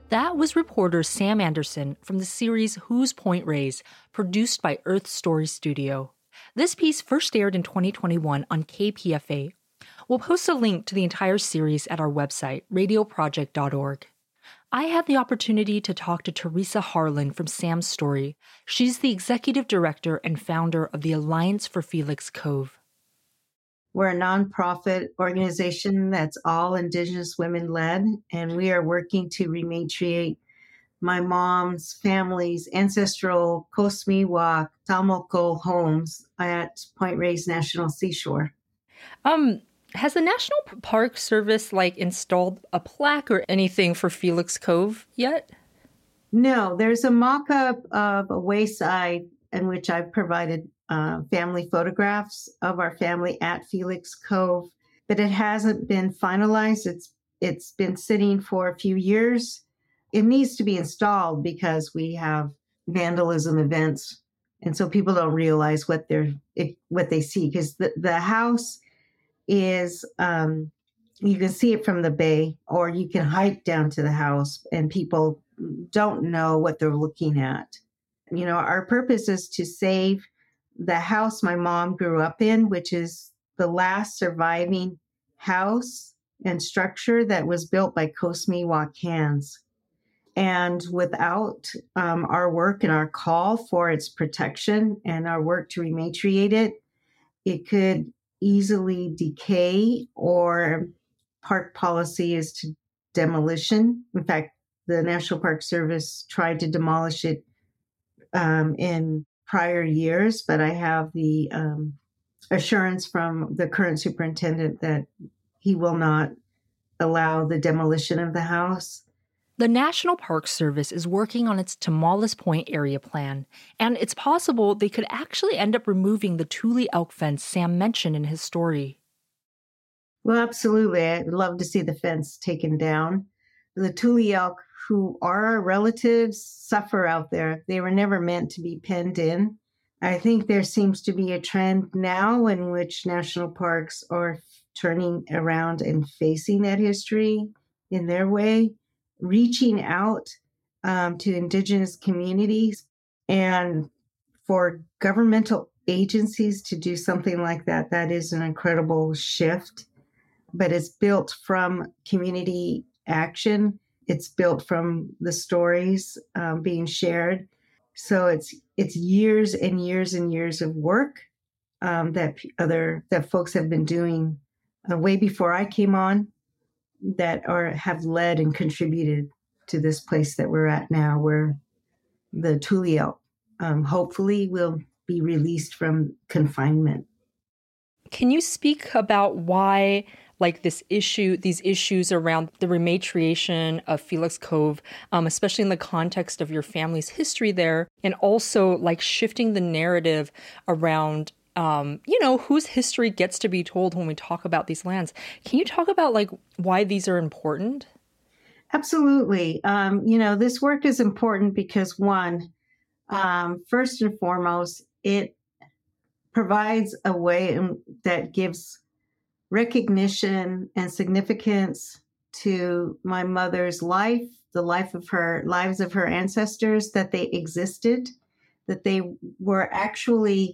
That was reporter Sam Anderson from the series Who's Point Reyes, produced by Earth Story Studio. This piece first aired in 2021 on KPFA. We'll post a link to the entire series at our website, radioproject.org. I had the opportunity to talk to Teresa Harlan from Sam's Story. She's the executive director and founder of the Alliance for Felix Cove. We're a nonprofit organization that's all Indigenous women-led, and we are working to rematriate my mom's family's ancestral Coast Miwok Talmoko homes at Point Reyes National Seashore. Has the National Park Service installed a plaque or anything for Felix Cove yet? No, there's a mock-up of a wayside in which I've provided family photographs of our family at Felix Cove, but it hasn't been finalized. It's been sitting for a few years. It needs to be installed because we have vandalism events, and so people don't realize what they see, because the house is you can see it from the bay, or you can hike down to the house, and people don't know what they're looking at. Our purpose is to save the house my mom grew up in, which is the last surviving house and structure that was built by Coast Miwok hands. And without our work and our call for its protection and our work to rematriate it, it could easily decay, or park policy is to demolition. In fact, the National Park Service tried to demolish it in prior years, but I have the assurance from the current superintendent that he will not allow the demolition of the house. The National Park Service is working on its Tomales Point area plan, and it's possible they could actually end up removing the Tule elk fence Sam mentioned in his story. Well, absolutely. I'd love to see the fence taken down. The Tule elk, who are our relatives, suffer out there. They were never meant to be penned in. I think there seems to be a trend now in which national parks are turning around and facing that history in their way, reaching out to Indigenous communities, and for governmental agencies to do something like that. That is an incredible shift, but it's built from community action. It's built from the stories being shared. So it's years and years and years of work that folks have been doing way before I came on, that have led and contributed to this place that we're at now, where the Tule elk hopefully will be released from confinement. Can you speak about why, these issues around the rematriation of Felix Cove, especially in the context of your family's history there, and also shifting the narrative around, whose history gets to be told when we talk about these lands? Can you talk about why these are important? Absolutely. This work is important because, one, first and foremost, it provides a way that gives recognition and significance to my mother's life, the lives of her ancestors, that they existed, that they were actually,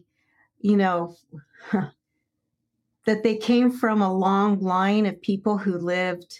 that they came from a long line of people who lived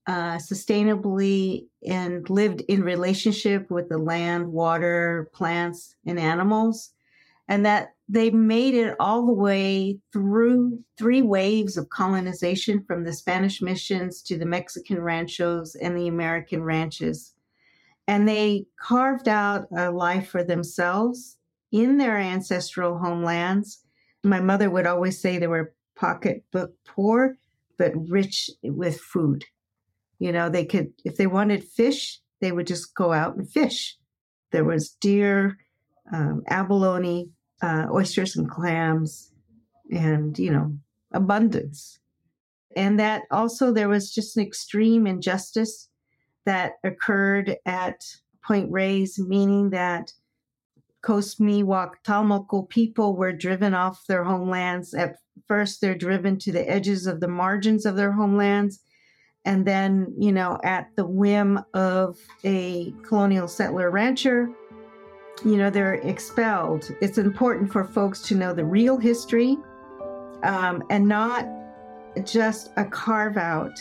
sustainably and lived in relationship with the land, water, plants, and animals, and that they made it all the way through 3 waves of colonization, from the Spanish missions to the Mexican ranchos and the American ranches. And they carved out a life for themselves in their ancestral homelands. My mother would always say they were pocketbook poor, but rich with food. They could, if they wanted fish, they would just go out and fish. There was deer, abalone, oysters and clams, and, abundance. And that also there was just an extreme injustice that occurred at Point Reyes, meaning that Coast Miwok Talmoko people were driven off their homelands. At first, they're driven to the edges of the margins of their homelands. And then, you know, at the whim of a colonial settler rancher, you know, they're expelled. It's important for folks to know the real history and not just a carve out.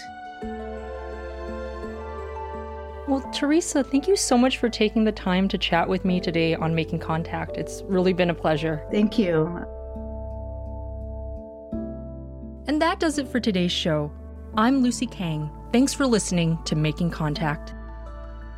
Well, Teresa, thank you so much for taking the time to chat with me today on Making Contact. It's really been a pleasure. Thank you. And that does it for today's show. I'm Lucy Kang. Thanks for listening to Making Contact.